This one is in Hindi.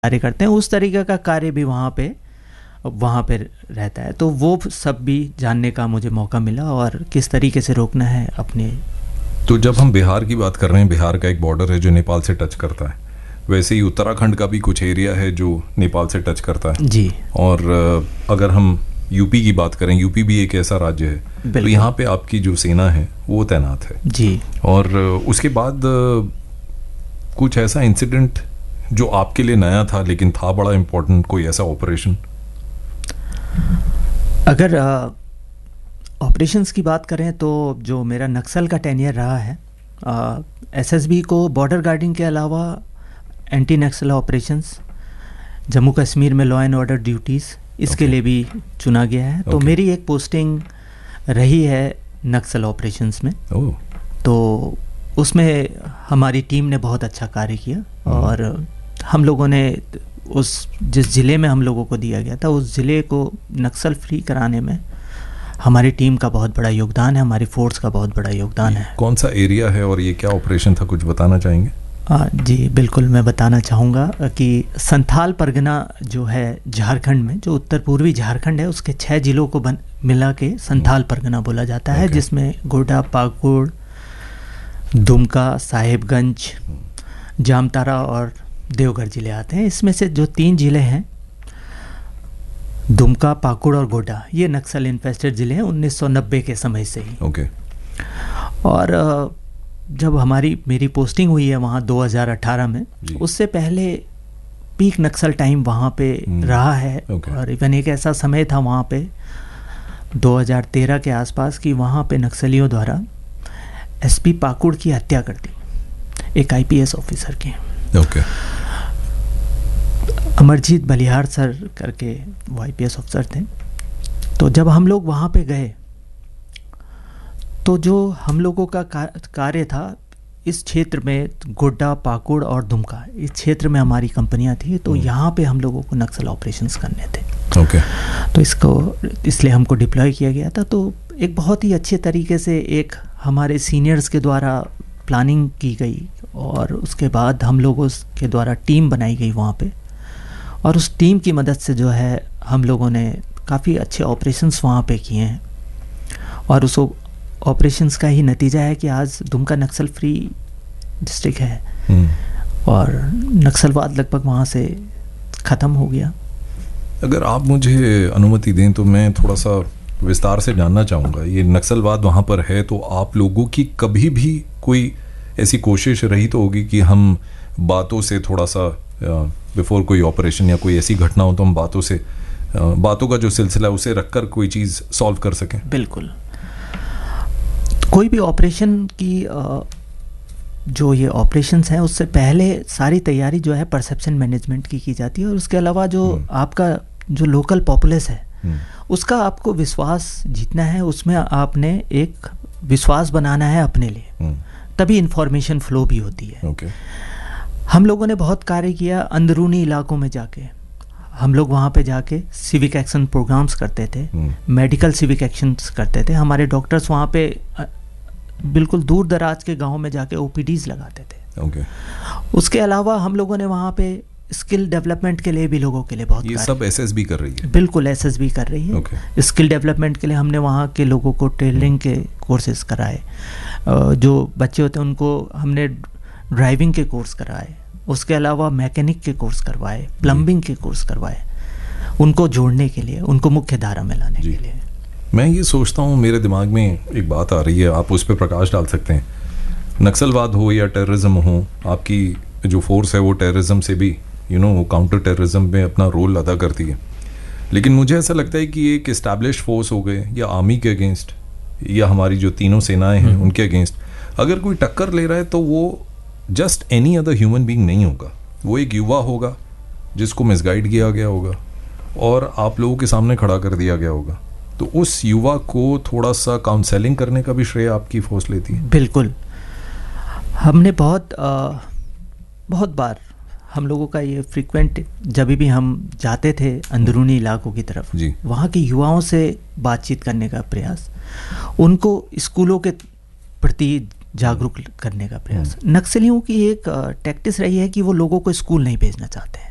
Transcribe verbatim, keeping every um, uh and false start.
कार्य करते हैं, उस तरीके का कार्य भी वहाँ पे वहाँ पे रहता है। तो वो सब भी जानने का मुझे मौका मिला और किस तरीके से रोकना है अपने। तो जब हम बिहार की बात कर रहे हैं, बिहार का एक बॉर्डर है जो नेपाल से टच करता है, वैसे ही उत्तराखंड का भी कुछ एरिया है जो नेपाल से टच करता है जी। और अगर हम यूपी की बात करें, यूपी भी एक ऐसा राज्य है, तो यहाँ पे आपकी जो सेना है वो तैनात है जी। और उसके बाद कुछ ऐसा इंसिडेंट जो आपके लिए नया था लेकिन था बड़ा इम्पोर्टेंट, कोई ऐसा ऑपरेशन? अगर ऑपरेशंस की बात करें तो जो मेरा नक्सल का टेनियर रहा है, एसएसबी को बॉर्डर गार्डिंग के अलावा एंटी नक्सल ऑपरेशंस, जम्मू कश्मीर में लॉ एंड ऑर्डर ड्यूटीज़, इसके okay. लिए भी चुना गया है। okay. तो मेरी एक पोस्टिंग रही है नक्सल ऑपरेशंस में। oh. तो उसमें हमारी टीम ने बहुत अच्छा कार्य किया hmm. और हम लोगों ने उस जिस ज़िले में हम लोगों को दिया गया था, उस ज़िले को नक्सल फ्री कराने में हमारी टीम का बहुत बड़ा योगदान है, हमारी फोर्स का बहुत बड़ा योगदान है। कौन सा एरिया है और ये क्या ऑपरेशन था, कुछ बताना चाहेंगे? आ, जी बिल्कुल, मैं बताना चाहूँगा कि संथाल परगना जो है झारखंड में, जो उत्तर पूर्वी झारखंड है, उसके छः ज़िलों को बन मिला के संथाल परगना बोला जाता है, जिसमें गोड्डा, पाकुड़, दुमका, साहिबगंज, जामताड़ा और देवघर ज़िले आते हैं। इसमें से जो तीन ज़िले हैं, दुमका, पाकुड़ और गोड्डा, ये नक्सल इन्फेस्टेड ज़िले हैं उन्नीस सौ नब्बे के समय से ही। ओके। और जब हमारी मेरी पोस्टिंग हुई है वहाँ दो हज़ार अठारह में, उससे पहले पीक नक्सल टाइम वहाँ पे रहा है। okay. और इवन एक ऐसा समय था वहाँ पे दो हज़ार तेरह के आसपास कि वहाँ पे नक्सलियों द्वारा एसपी पाकुड़ की हत्या कर दी, एक आईपीएस ऑफिसर की। okay. अमरजीत बलिहार सर करके वो आईपीएस ऑफिसर थे। तो जब हम लोग वहाँ पे गए तो जो हम लोगों का कार्य था, इस क्षेत्र में गोड्डा, पाकुड़ और दुमका, इस क्षेत्र में हमारी कंपनियां थी, तो यहाँ पे हम लोगों को नक्सल ऑपरेशंस करने थे। ओके। तो इसको इसलिए हमको डिप्लॉय किया गया था। तो एक बहुत ही अच्छे तरीके से एक हमारे सीनियर्स के द्वारा प्लानिंग की गई और उसके बाद हम लोगों के द्वारा टीम बनाई गई वहाँ पे, और उस टीम की मदद से जो है हम लोगों ने काफ़ी अच्छे ऑपरेशंस वहाँ पे किए हैं। और उस ऑपरेशंस का ही नतीजा है कि आज दुमका नक्सल फ्री डिस्ट्रिक्ट है और नक्सलवाद लगभग वहाँ से ख़त्म हो गया। अगर आप मुझे अनुमति दें तो मैं थोड़ा सा विस्तार से जानना चाहूँगा, ये नक्सलवाद वहाँ पर है तो आप लोगों की कभी भी कोई ऐसी कोशिश रही तो होगी कि हम बातों से थोड़ा सा बिफोर कोई ऑपरेशन या कोई ऐसी घटना हो तो हम बातों से बातों का जो सिलसिला है उसे रखकर कोई चीज़ सॉल्व कर सकें? बिल्कुल। कोई भी ऑपरेशन की जो ये ऑपरेशंस हैं उससे पहले सारी तैयारी जो है परसेप्शन मैनेजमेंट की की जाती है, और उसके अलावा जो आपका जो लोकल पॉपुलेस है उसका आपको विश्वास जीतना है, उसमें आपने एक विश्वास बनाना है अपने लिए, तभी इंफॉर्मेशन फ्लो भी होती है। okay. हम लोगों ने बहुत कार्य किया अंदरूनी इलाकों में जाके। हम लोग वहाँ पे जाके सिविक एक्शन प्रोग्राम्स करते थे, मेडिकल सिविक एक्शंस करते थे। हमारे डॉक्टर्स वहाँ पे बिल्कुल दूर दराज के गांव में जाके ओपीडीज लगाते थे। okay. उसके अलावा हम लोगों ने वहाँ पे स्किल डेवलपमेंट के लिए भी लोगों के लिए बहुत ये सब एसएसबी कर रही है? बिल्कुल एसएसबी कर रही है। okay. स्किल डेवलपमेंट के लिए हमने वहाँ के लोगों को ट्रेनिंग के कोर्सेज कराए, जो बच्चे होते हैं उनको हमने ड्राइविंग के कोर्स कराए, उसके अलावा मैकेनिक के कोर्स करवाए, प्लम्बिंग के कोर्स करवाए, उनको जोड़ने के लिए, उनको मुख्य धारा में लाने के लिए। मैं ये सोचता हूँ, मेरे दिमाग में एक बात आ रही है, आप उस पर प्रकाश डाल सकते हैं। नक्सलवाद हो या टेररिज्म हो, आपकी जो फोर्स है वो टेररिज्म से भी यू नो काउंटर टेररिज्म में अपना रोल अदा करती है, लेकिन मुझे ऐसा लगता है कि एक इस्टेब्लिश फोर्स हो गए या आर्मी के अगेंस्ट या हमारी जो तीनों सेनाएं हैं उनके अगेंस्ट अगर कोई टक्कर ले रहा है तो वो just any other human being नहीं होगा, वो एक युवा होगा जिसको मिसगाइड किया गया होगा और आप लोगों के सामने खड़ा कर दिया गया होगा। तो उस युवा को थोड़ा सा काउंसलिंग करने का भी श्रेय आपकी फोर्स लेती है? बिल्कुल। हमने बहुत आ, बहुत बार हम लोगों का ये फ्रीक्वेंट, जब भी हम जाते थे अंदरूनी इलाकों की तरफ, वहाँ के युवाओं से बातचीत करने का प्रयास, उनको स्कूलों के प्रति जागरूक करने का प्रयास। नक्सलियों की एक टैक्टिस रही है कि वो लोगों को स्कूल नहीं भेजना चाहते हैं।